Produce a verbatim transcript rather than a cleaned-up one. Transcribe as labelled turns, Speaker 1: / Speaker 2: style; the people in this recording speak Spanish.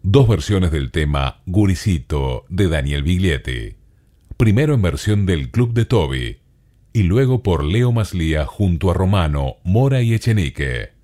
Speaker 1: dos versiones del tema Guricito de Daniel Biglietti, primero en versión del Club de Toby y luego por Leo Maslía junto a Romano, Mora y Echenique.